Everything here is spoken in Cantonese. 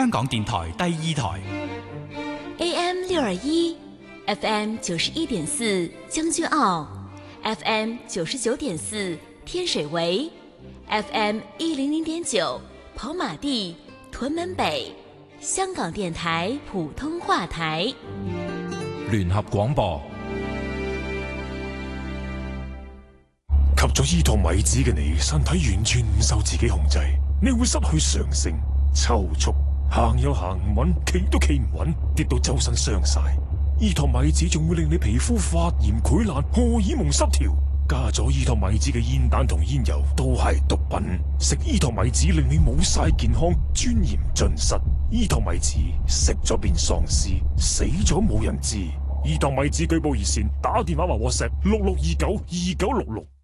香港電台第2台 AM 621 FM 91.4將軍澳 FM 99.4天水圍 FM 100.9跑馬地屯門北，香港電台普通話台聯合廣播。 吸咗胰島米酯嘅你，身體完全唔受自己控制，你會失去常性、抽搐，行又行唔穩，企都企唔穩，跌到周身傷晒。胰島米酯仲會令你皮膚發炎、潰爛、荷爾蒙失調。加咗胰島米酯嘅煙彈同煙油都係毒品。食胰島米酯令你冇晒健康，尊嚴盡失。胰島米酯食咗變喪屍，死咗冇人知。胰島米酯舉報熱線，打電話或WhatsApp 66292966。